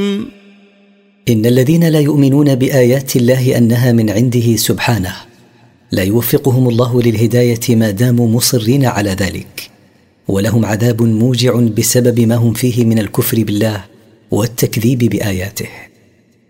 إن الذين لا يؤمنون بآيات الله أنها من عنده سبحانه لا يوفقهم الله للهداية ما داموا مصرين على ذلك، ولهم عذاب موجع بسبب ما هم فيه من الكفر بالله والتكذيب بآياته.